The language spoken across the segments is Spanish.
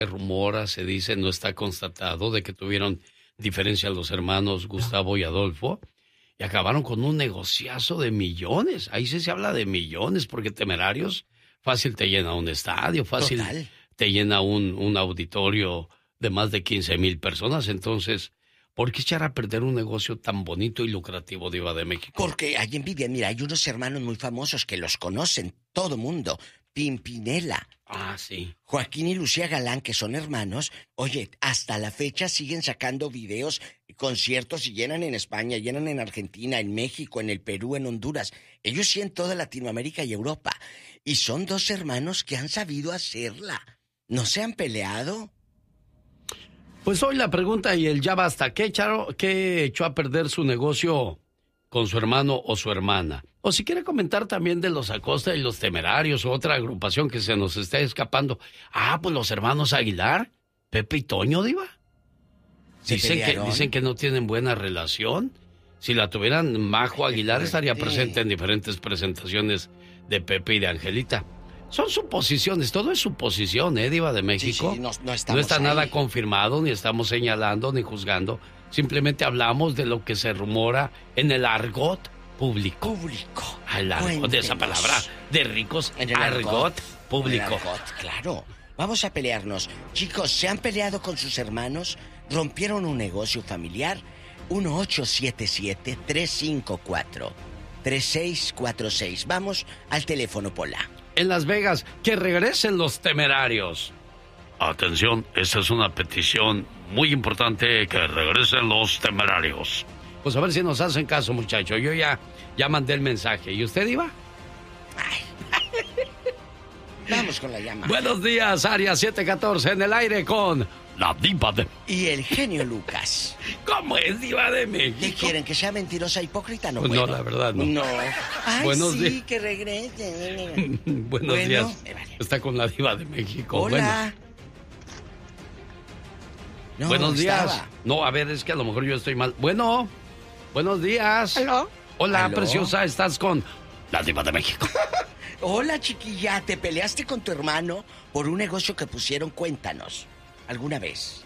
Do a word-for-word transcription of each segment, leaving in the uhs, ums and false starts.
Se rumora, se dice, no está constatado de que tuvieron diferencia los hermanos Gustavo y Adolfo y acabaron con un negociazo de millones. Ahí sí se habla de millones porque Temerarios fácil te llena un estadio, fácil Total. te llena un, un auditorio de más de quince mil personas. Entonces, ¿por qué echar a perder un negocio tan bonito y lucrativo, Diva de México? Porque hay envidia. Mira, hay unos hermanos muy famosos que los conocen todo mundo. Pimpinela. Ah, sí. Joaquín y Lucía Galán, que son hermanos. Oye, hasta la fecha siguen sacando videos, conciertos y llenan en España, llenan en Argentina, en México, en el Perú, en Honduras. Ellos sí en toda Latinoamérica y Europa. Y son dos hermanos que han sabido hacerla. ¿No se han peleado? Pues hoy la pregunta y el ya basta. ¿Qué, Charo, qué echó a perder su negocio con su hermano o su hermana? O si quiere comentar también de los Acosta y los Temerarios o otra agrupación que se nos está escapando. Ah, pues los hermanos Aguilar, Pepe y Toño, Diva. Dicen que, dicen que no tienen buena relación. Si la tuvieran, Majo Aguilar estaría presente en diferentes presentaciones de Pepe y de Angelita. Son suposiciones, todo es suposición, ¿eh, Diva de México? Sí, sí, no, no, no está ahí. nada confirmado, ni estamos señalando, ni juzgando. Simplemente hablamos de lo que se rumora en el argot público. Público. Al argot, Cuéntenos. de esa palabra de ricos, en el argot, argot público. En el argot, claro. Vamos a pelearnos. Chicos, ¿se han peleado con sus hermanos? ¿Rompieron un negocio familiar? uno ocho siete siete, tres cinco cuatro, tres seis cuatro seis. Vamos al teléfono, Pola. En Las Vegas, que regresen los Temerarios. Atención, esta es una petición muy importante, que regresen los Temerarios. Pues a ver si nos hacen caso, muchachos. Yo ya, ya mandé el mensaje. ¿Y usted, Iba? Vamos con la llamada. Buenos días, Área siete catorce, en el aire con la Diva de... Y el genio Lucas. ¿Cómo es, Diva de México? ¿Qué quieren? ¿Que sea mentirosa, hipócrita? No pues puedo. No, la verdad no. No. Ay, Buenos sí, días. que regrese. Buenos bueno, días. Está con la Diva de México. Hola. Bueno. No, buenos días. estaba. No, a ver, es que a lo mejor yo estoy mal. Bueno, buenos días. ¿Aló? Hola, ¿Aló? preciosa, estás con la Diva de México. Hola, chiquilla, ¿te peleaste con tu hermano por un negocio que pusieron? Cuéntanos. ¿Alguna vez?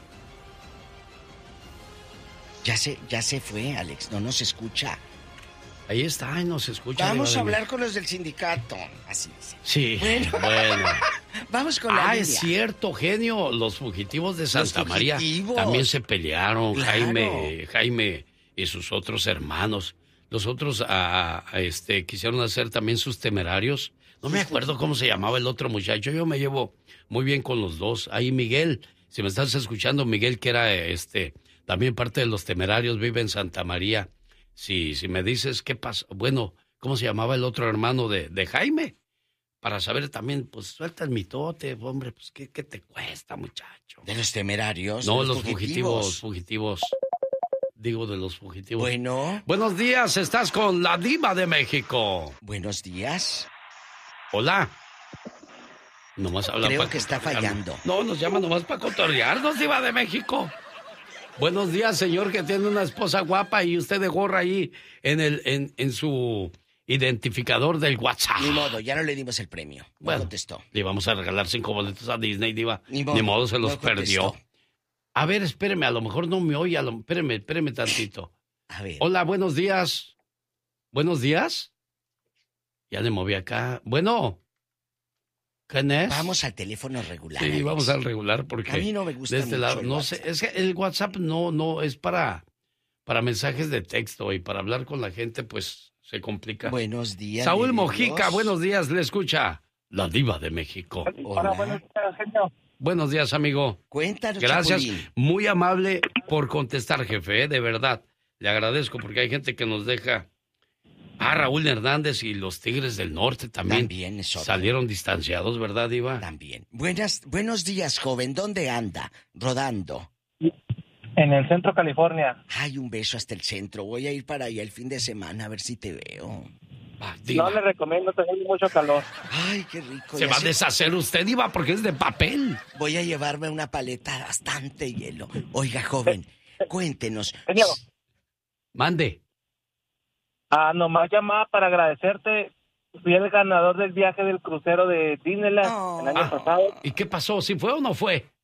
Ya se, ya se fue, Alex, no nos escucha. Ahí está, y nos escucha. Vamos a hablar México. Con los del sindicato. Así dice. Sí, bueno. bueno. Vamos con la Ah, línea. es cierto, genio. Los fugitivos de Santa los María fugitivos. también se pelearon. Claro. Jaime, Jaime y sus otros hermanos. Los otros a, a, este, quisieron hacer también sus Temerarios. No me acuerdo cómo se llamaba el otro muchacho. Yo me llevo muy bien con los dos. Ahí Miguel, si me estás escuchando, Miguel, que era este también parte de los Temerarios, vive en Santa María. Si, si me dices qué pasó, bueno, ¿cómo se llamaba el otro hermano de, de Jaime? Para saber también, pues suelta el mitote, hombre, pues ¿qué, qué te cuesta, muchacho? ¿De los Temerarios? No, de los fugitivos, fugitivos. Digo, de los fugitivos. Bueno. Buenos días, estás con la Diva de México. Buenos días. Hola. Nomás habla Creo pa que está fallando. No, nos llama nomás para cotorrearnos, Diva de México. Buenos días, señor, que tiene una esposa guapa y usted de gorra ahí en el en, en su identificador del WhatsApp. Ni modo, ya no le dimos el premio. No bueno, contestó. Le íbamos a regalar cinco boletos a Disney, Diva. Ni modo, Ni modo se los no perdió. A ver, espéreme, a lo mejor no me oye. A lo, espéreme, espéreme tantito. A ver. Hola, buenos días. ¿Buenos días? Ya le moví acá. Bueno. ¿Quién es? Vamos al teléfono regular. Sí, Alex. vamos al regular porque... A mí no me gusta de este mucho lado, el no WhatsApp. sé, es que el WhatsApp no, no, es para, para mensajes de texto y para hablar con la gente, pues, se complica. Buenos días. Saúl Dios. Mojica, buenos días, le escucha la Diva de México. Hola. buenos días, genio. Buenos días, amigo. Cuéntanos, Gracias, Chapulín. muy amable por contestar, jefe, ¿eh? De verdad. Le agradezco porque hay gente que nos deja... Ah, Raúl Hernández y los Tigres del Norte también, También es otro. salieron distanciados, ¿verdad, Diva? También. Buenas, buenos días, joven. ¿Dónde anda? Rodando. En el centro de California. Ay, un beso hasta el centro. Voy a ir para allá el fin de semana a ver si te veo. Ah, Diva. No le recomiendo, tener mucho calor. Ay, qué rico. Se Ya va a sé- deshacer usted, Diva, porque es de papel. Voy a llevarme una paleta bastante hielo. Oiga, joven, cuéntenos. Genio. Mande. Ah, nomás llamaba para agradecerte. Fui el ganador del viaje del crucero de Disneyland Oh. el año Ah. pasado. ¿Y qué pasó? ¿Sí fue o no fue?